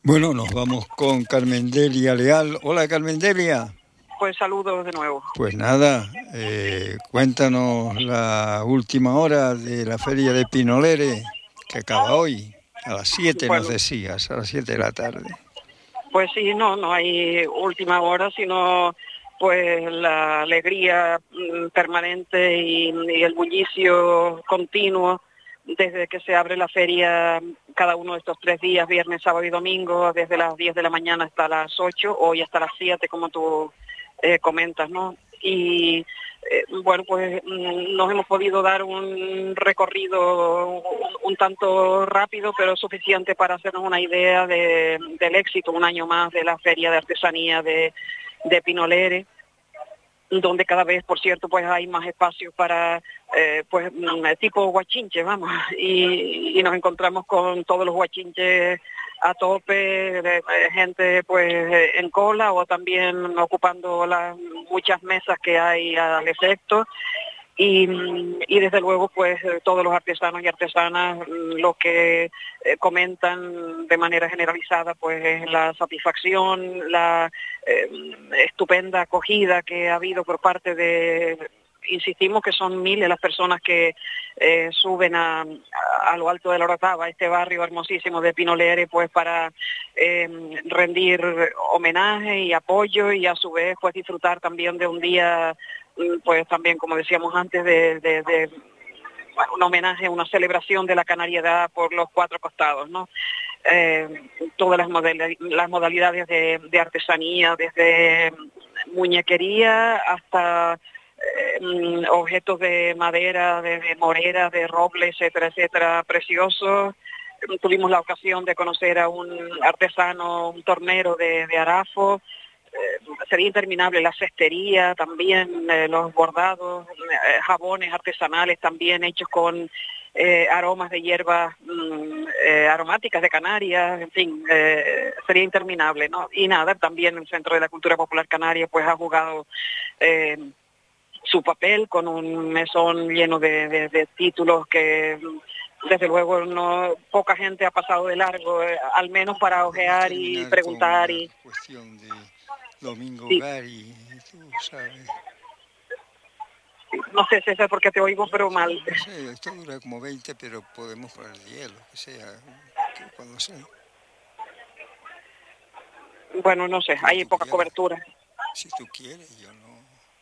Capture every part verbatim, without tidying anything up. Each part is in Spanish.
Bueno, nos vamos con Carmendelia Leal. Hola, Carmendelia. Pues saludos de nuevo. Pues nada, eh, cuéntanos la última hora de la feria de Pinolere, que acaba hoy, a las siete nos Bueno, decías, a las siete de la tarde. pues sí, no, no hay última hora, sino pues la alegría mm, permanente y, y el bullicio continuo desde que se abre la feria cada uno de estos tres días, viernes, sábado y domingo, desde las diez de la mañana hasta las ocho, hoy hasta las siete, como tú eh, comentas, ¿no? Y eh, bueno, pues mm, nos hemos podido dar un recorrido un, un tanto rápido, pero suficiente para hacernos una idea de, del éxito un año más de la Feria de Artesanía de, de Pinolere, donde cada vez, por cierto, pues hay más espacios para, eh, pues, tipo guachinches, vamos, y, y nos encontramos con todos los guachinches a tope, de, de gente pues en cola o también ocupando las muchas mesas que hay al efecto. Y, y desde luego pues todos los artesanos y artesanas lo que eh, comentan de manera generalizada pues es la satisfacción, la eh, estupenda acogida que ha habido por parte de, insistimos que son miles las personas que eh, suben a, a, a lo alto de la Orotava, este barrio hermosísimo de Pinolere, pues para eh, rendir homenaje y apoyo y a su vez pues disfrutar también de un día pues también, como decíamos antes, de, de, de bueno, un homenaje, una celebración de la canariedad por los cuatro costados, ¿no? Eh, todas las, model las modalidades de, de artesanía, desde muñequería hasta eh, objetos de madera, de, de morera, de roble, etcétera, etcétera, preciosos. Tuvimos la ocasión de conocer a un artesano, un tornero de, de Arafo. Eh, sería interminable la cestería, también eh, los bordados, eh, jabones artesanales también hechos con eh, aromas de hierbas mm, eh, aromáticas de Canarias, en fin, eh, sería interminable, ¿no? Y nada, también el Centro de la Cultura Popular Canaria pues ha jugado eh, su papel con un mesón lleno de, de, de títulos que desde luego no poca gente ha pasado de largo, eh, al menos para ojear y preguntar y cuestión de Domingo sí. Gari, tú sabes. No sé, César, porque te oigo, pero Sí, mal. no sé, esto dura como veinte, pero podemos poner diez, lo que sea, que cuando sea. Bueno, no sé, Como hay tú poca quieras. cobertura. Si tú quieres, yo no.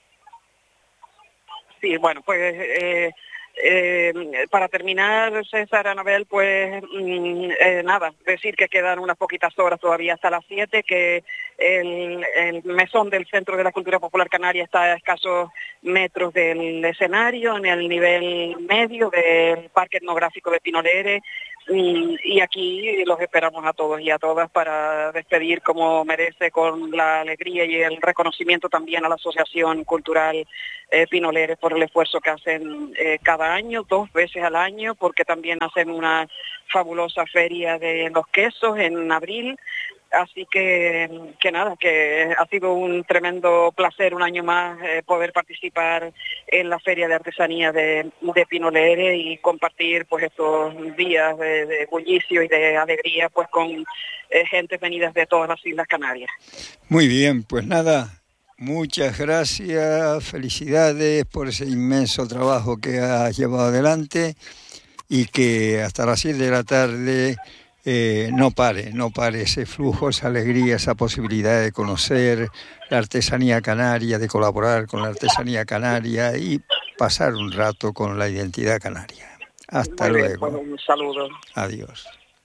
Sí, bueno, pues eh, eh, para terminar, César, Anabel, pues mm, eh, nada, decir que quedan unas poquitas horas todavía hasta las siete, que el, el mesón del Centro de la Cultura Popular Canaria está a escasos metros del escenario, en el nivel medio del Parque Etnográfico de Pinolere, y, y aquí los esperamos a todos y a todas para despedir como merece, con la alegría y el reconocimiento también a la Asociación Cultural eh, Pinolere por el esfuerzo que hacen eh, cada año, dos veces al año, porque también hacen una fabulosa feria de los quesos en abril. Así que, que nada, que ha sido un tremendo placer un año más eh, poder participar en la Feria de Artesanía de, de Pinolere y compartir pues estos días de, de bullicio y de alegría pues con eh, gentes venidas de todas las Islas Canarias. Muy bien, pues nada, muchas gracias, felicidades por ese inmenso trabajo que has llevado adelante y que hasta las siete de la tarde eh, no pare, no pare ese flujo, esa alegría, esa posibilidad de conocer la artesanía canaria, de colaborar con la artesanía canaria y pasar un rato con la identidad canaria. Hasta Muy bien, pues luego. un saludo. Adiós.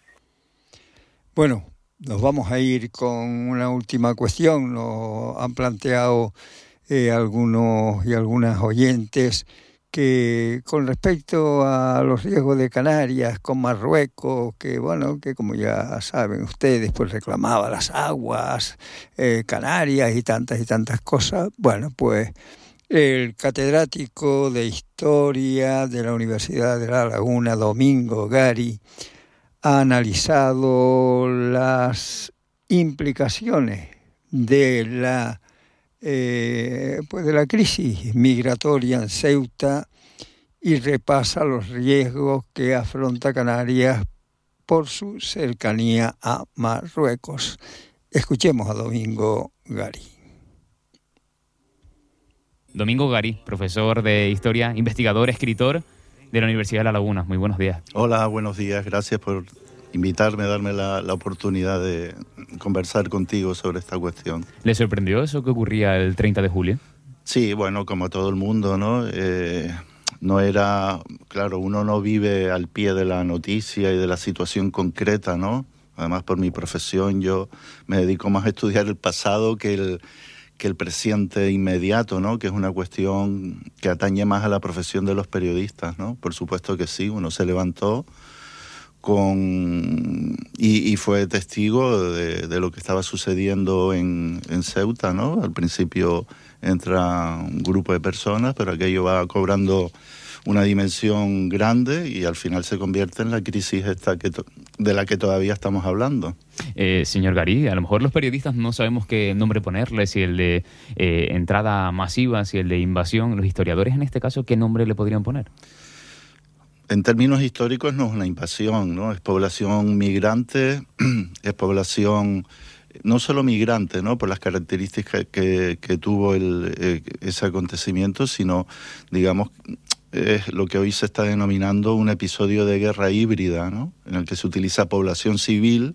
Bueno, nos vamos a ir con una última cuestión. Nos han planteado eh, algunos y algunas oyentes que con respecto a los riesgos de Canarias con Marruecos, que bueno, que como ya saben ustedes, pues reclamaba las aguas eh, canarias y tantas y tantas cosas. Bueno, pues el catedrático de Historia de la Universidad de La Laguna, Domingo Gari, ha analizado las implicaciones de la eh, pues de la crisis migratoria en Ceuta y repasa los riesgos que afronta Canarias por su cercanía a Marruecos. Escuchemos a Domingo Gari. Domingo Gari, profesor de Historia, investigador, escritor de la Universidad de La Laguna. Muy buenos días. Hola, buenos días. Gracias por invitarme, darme la, la oportunidad de conversar contigo sobre esta cuestión. ¿Le sorprendió eso que ocurría el treinta de julio? Sí, bueno, como todo el mundo, ¿no? Eh, no era... Claro, uno no vive al pie de la noticia y de la situación concreta, ¿no? Además, por mi profesión, yo me dedico más a estudiar el pasado que el... que el presente inmediato, ¿no? Que es una cuestión que atañe más a la profesión de los periodistas, ¿no? Por supuesto que sí, uno se levantó con y, y fue testigo de, de lo que estaba sucediendo en, en Ceuta, ¿no? Al principio entra un grupo de personas, pero aquello va cobrando una dimensión grande y al final se convierte en la crisis esta que to- de la que todavía estamos hablando. Eh, señor Gari, a lo mejor los periodistas no sabemos qué nombre ponerle, si el de eh, entrada masiva, si el de invasión. Los historiadores en este caso, ¿qué nombre le podrían poner? En términos históricos no es una invasión, ¿no? Es población migrante, es población no solo migrante, ¿no? Por las características que, que tuvo el, eh, ese acontecimiento, sino, digamos, es lo que hoy se está denominando un episodio de guerra híbrida, ¿no? En el que se utiliza población civil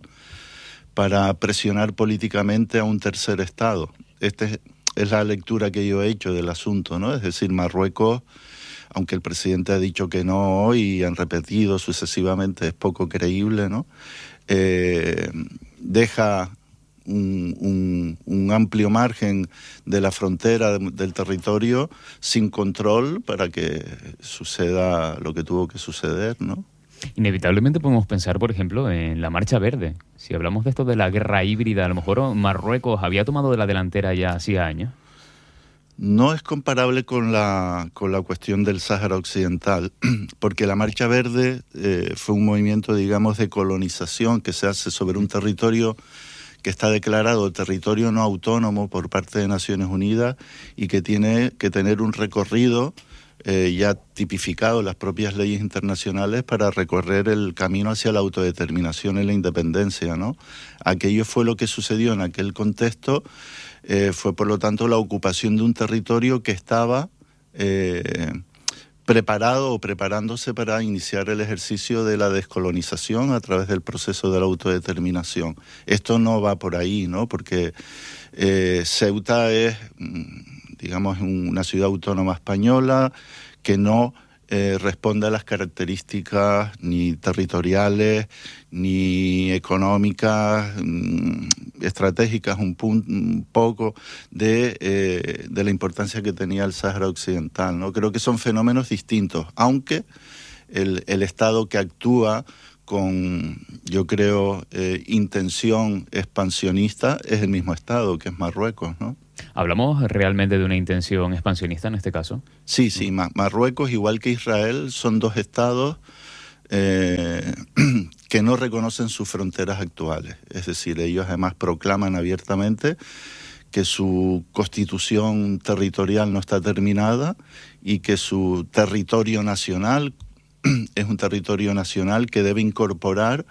para presionar políticamente a un tercer estado. Esta es, es la lectura que yo he hecho del asunto, ¿no? Es decir, Marruecos, aunque el presidente ha dicho que no y han repetido sucesivamente, es poco creíble, ¿no? Eh, deja un, un, un amplio margen de la frontera de, del territorio sin control para que suceda lo que tuvo que suceder, ¿no? Inevitablemente podemos pensar, por ejemplo, en la Marcha Verde. Si hablamos de esto de la guerra híbrida, a lo mejor Marruecos había tomado de la delantera ya hacía años. No es comparable con la, con la cuestión del Sáhara Occidental, porque la Marcha Verde eh, fue un movimiento, digamos, de colonización que se hace sobre un territorio que está declarado territorio no autónomo por parte de Naciones Unidas y que tiene que tener un recorrido Eh, ya tipificado en las propias leyes internacionales para recorrer el camino hacia la autodeterminación y la independencia, ¿no? Aquello fue lo que sucedió en aquel contexto, eh, fue por lo tanto la ocupación de un territorio que estaba eh, preparado o preparándose para iniciar el ejercicio de la descolonización a través del proceso de la autodeterminación. Esto no va por ahí, ¿no? Porque eh, Ceuta es... digamos, una ciudad autónoma española que no eh, responde a las características ni territoriales, ni económicas, mmm, estratégicas un, pun- un poco de, eh, de la importancia que tenía el Sáhara Occidental, ¿no? Creo que son fenómenos distintos, aunque el, el Estado que actúa con, yo creo, eh, intención expansionista es el mismo Estado, que es Marruecos, ¿no? ¿Hablamos realmente de una intención expansionista en este caso? Sí, sí, Mar- Marruecos, igual que Israel, son dos estados eh, que no reconocen sus fronteras actuales. Es decir, ellos además proclaman abiertamente que su constitución territorial no está terminada y que su territorio nacional es un territorio nacional que debe incorporar